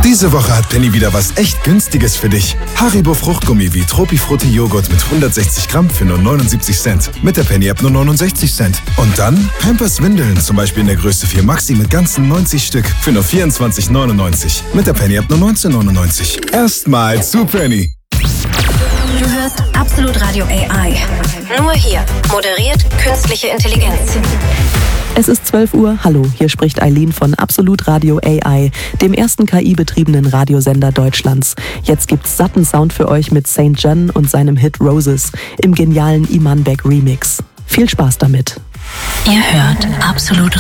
Diese Woche hat Penny wieder was echt Günstiges für dich. Haribo Fruchtgummi wie Tropifrutti Joghurt mit 160 Gramm für nur 79 Cent. Mit der Penny-App nur 69 Cent. Und dann Pampers Windeln, zum Beispiel in der Größe 4 Maxi mit ganzen 90 Stück für nur 24,99. Mit der Penny-App nur 19,99. Erstmal zu Penny. Du hörst Absolut Radio AI. Nur hier. Moderiert künstliche Intelligenz. Es ist 12 Uhr. Hallo, hier spricht Eileen von Absolut Radio AI, dem ersten KI-betriebenen Radiosender Deutschlands. Jetzt gibt's satten Sound für euch mit St. John und seinem Hit Roses im genialen Iman Beck Remix. Viel Spaß damit. Ihr hört Absolut